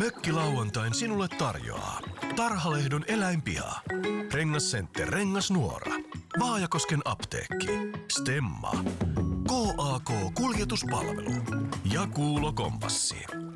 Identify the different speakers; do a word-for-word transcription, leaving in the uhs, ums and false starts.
Speaker 1: Mökkilauantain sinulle tarjoaa Tarhalehdon eläinpiha, Rengascenter Rengasnuora, Vaajakosken apteekki, Stemma, K A K-kuljetuspalvelu ja Kuulo Kompassi.